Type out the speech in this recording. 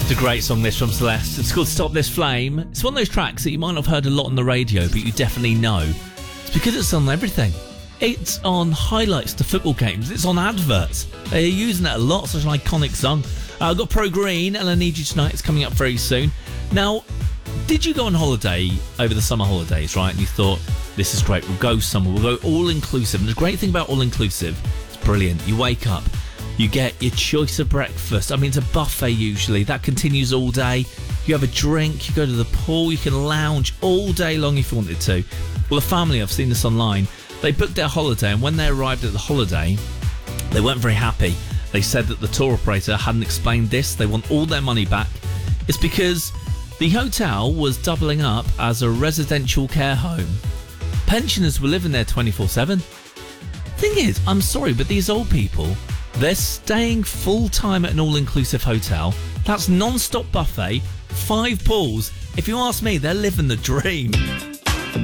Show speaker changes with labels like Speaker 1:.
Speaker 1: It's a great song, this, from Celeste. It's called Stop This Flame. It's one of those tracks that you might not have heard a lot on the radio, but you definitely know. It's because it's on everything. It's on highlights to football games. It's on adverts. They're using it a lot, such an iconic song. I've got Pro Green, and I Need You Tonight. It's coming up very soon. Now, did you go on holiday over the summer holidays, right? And you thought, this is great, we'll go somewhere, we'll go all-inclusive. And the great thing about all-inclusive, it's brilliant. You wake up, you get your choice of breakfast. I mean, it's a buffet usually. That continues all day. You have a drink, you go to the pool, you can lounge all day long if you wanted to. Well, a family, I've seen this online, they booked their holiday, and when they arrived at the holiday, they weren't very happy. They said that the tour operator hadn't explained this. They want all their money back. It's because the hotel was doubling up as a residential care home. Pensioners were living there 24/7. Thing is, I'm sorry, but these old people, they're staying full-time at an all-inclusive hotel. That's non-stop buffet, 5 pools. If you ask me, they're living the dream.